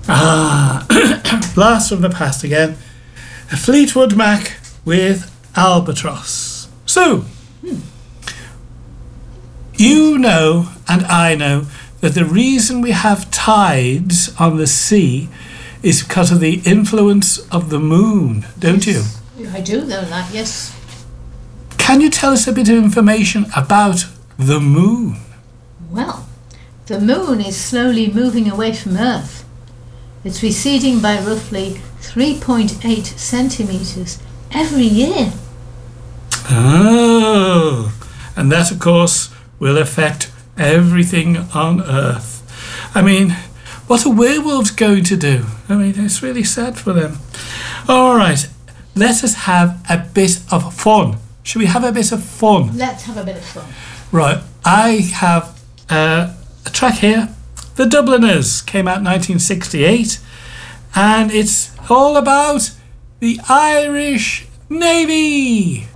Ah, blast from the past again. Fleetwood Mac with Albatross. So, you know and I know that the reason we have tides on the sea is because of the influence of the moon, don't you? I do know that, yes. Can you tell us a bit of information about the moon? Well, the moon is slowly moving away from Earth. It's receding by roughly 3.8 centimetres every year. Oh, and that, of course, will affect everything on Earth. I mean, what are werewolves going to do? I mean, it's really sad for them. All right, let us have a bit of fun. Should we have a bit of fun? Let's have a bit of fun. Right, I have a track here. The Dubliners came out in 1968, and it's all about the Irish Navy.